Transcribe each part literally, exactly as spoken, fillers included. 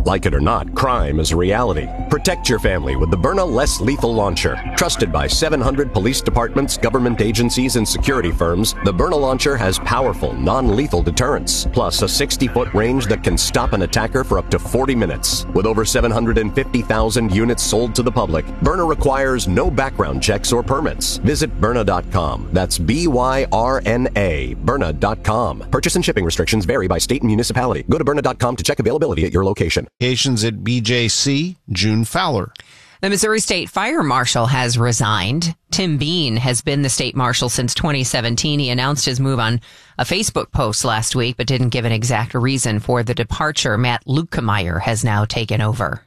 Like it or not, crime is a reality. Protect your family with the Byrna Less Lethal Launcher. Trusted by seven hundred police departments, government agencies, and security firms, the Byrna Launcher has powerful, non-lethal deterrence, plus a sixty-foot range that can stop an attacker for up to forty minutes. With over seven hundred fifty thousand units sold to the public, Byrna requires no background checks or permits. Visit Byrna dot com. That's B Y R N A, Byrna dot com. Purchase and shipping restrictions vary by state and municipality. Go to Byrna dot com to check availability at your location. At B J C, June Fowler. The Missouri State Fire Marshal has resigned. Tim Bean has been the state marshal since twenty seventeen. He announced his move on a Facebook post last week, but didn't give an exact reason for the departure. Matt Lukemeyer has now taken over.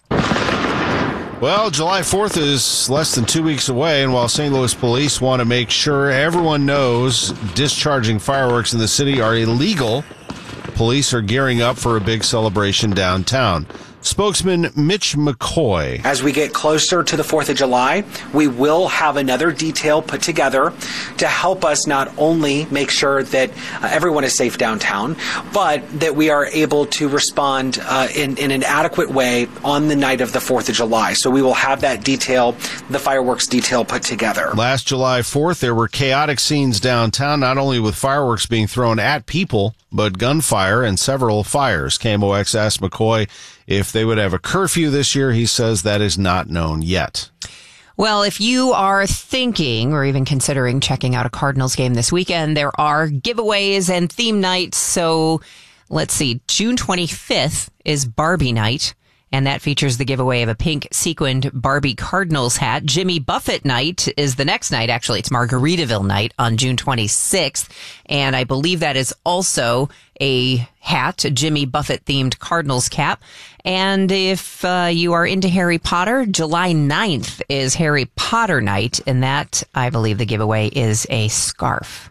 Well, July fourth is less than two weeks away, and while Saint Louis police want to make sure everyone knows discharging fireworks in the city are illegal, police are gearing up for a big celebration downtown. Spokesman Mitch McCoy. As we get closer to the fourth of July, we will have another detail put together to help us not only make sure that uh, everyone is safe downtown, but that we are able to respond uh, in, in an adequate way on the night of the fourth of July. So we will have that detail, the fireworks detail, put together. Last July fourth, there were chaotic scenes downtown, not only with fireworks being thrown at people, but gunfire and several fires. K M O X asked McCoy if they would have a curfew this year. He says that is not known yet. Well, if you are thinking or even considering checking out a Cardinals game this weekend, there are giveaways and theme nights. So let's see, June twenty-fifth is Barbie night. And that features the giveaway of a pink sequined Barbie Cardinals hat. Jimmy Buffett night is the next night. Actually, it's Margaritaville night on June twenty-sixth. And I believe that is also a hat, a Jimmy Buffett themed Cardinals cap. And if uh, you are into Harry Potter, July ninth is Harry Potter night. And that, I believe the giveaway is a scarf.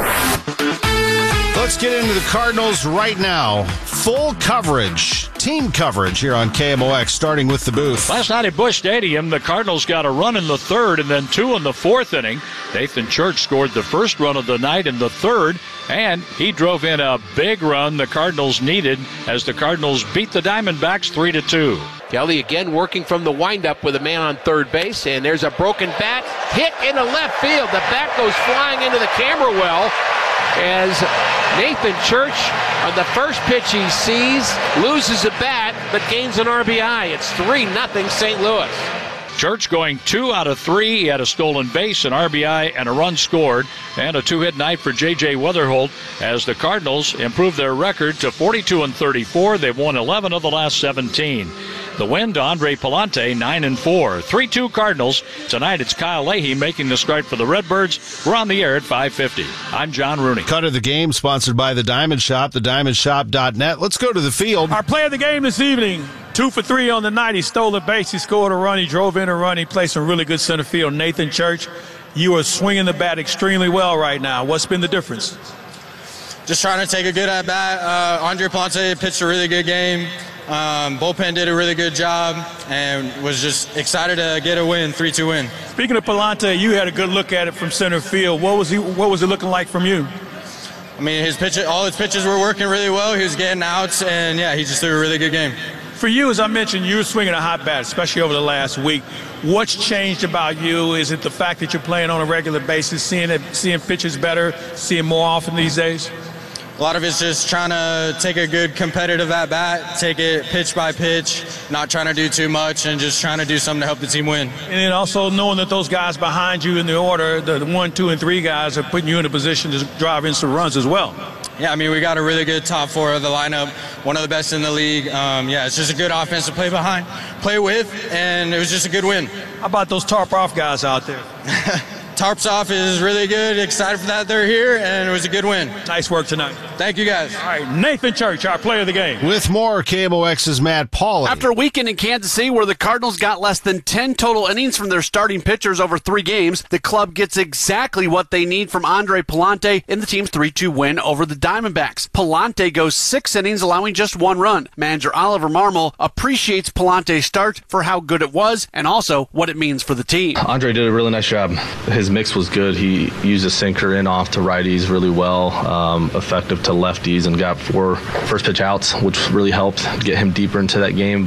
Let's get into the Cardinals right now. Full coverage, team coverage here on K M O X, starting with the booth. Last night at Busch Stadium, the Cardinals got a run in the third and then two in the fourth inning. Nathan Church scored the first run of the night in the third, and he drove in a big run the Cardinals needed as the Cardinals beat the Diamondbacks three to two. Kelly again working from the windup with a man on third base, and there's a broken bat hit into left field. The bat goes flying into the camera well as Nathan Church, on the first pitch he sees, loses a bat but gains an R B I. It's three nothing Saint Louis. Church going two out of three. He had a stolen base, an R B I, and a run scored, and a two-hit night for J J Weatherholt as the Cardinals improve their record to forty-two and thirty-four. They've won eleven of the last seventeen. The win to Andre Palante, nine and four. three two Cardinals. Tonight it's Kyle Leahy making the start for the Redbirds. We're on the air at five fifty. I'm John Rooney. Cut of the game sponsored by the Diamond Shop, the diamond shop dot net. Let's go to the field. Our player of the game this evening, two for three on the night. He stole a base. He scored a run. He drove in a run. He played some really good center field. Nathan Church, you are swinging the bat extremely well right now. What's been the difference? Just trying to take a good at bat. Uh, Andre Palante pitched a really good game. Um, bullpen did a really good job and was just excited to get a win, three two win. Speaking of Palante, you had a good look at it from center field. What was he? What was it looking like from you? I mean, his pitch, all his pitches were working really well. He was getting outs, and yeah, he just threw a really good game. For you, as I mentioned, you're swinging a hot bat, especially over the last week. What's changed about you? Is it the fact that you're playing on a regular basis, seeing it, seeing pitches better, seeing more often these days? A lot of it's just trying to take a good competitive at-bat, take it pitch by pitch, not trying to do too much, and just trying to do something to help the team win. And then also knowing that those guys behind you in the order, the one, two, and three guys are putting you in a position to drive in some runs as well. Yeah, I mean, we got a really good top four of the lineup, one of the best in the league. Um, yeah, it's just a good offense to play behind, play with, and it was just a good win. How about those tarp off guys out there? Tarps off is really good. Excited for that they're here, and it was a good win. Nice work tonight. Thank you, guys. All right, Nathan Church, our player of the game. With more, K M O X's Matt Pauley. After a weekend in Kansas City where the Cardinals got less than ten total innings from their starting pitchers over three games, the club gets exactly what they need from Andre Palante in the team's three two win over the Diamondbacks. Palante goes six innings, allowing just one run. Manager Oliver Marmol appreciates Palante's start for how good it was and also what it means for the team. Andre did a really nice job. His mix was good. He used a sinker in off to righties really well, um, effective to lefties, and got four first pitch outs, which really helped get him deeper into that game.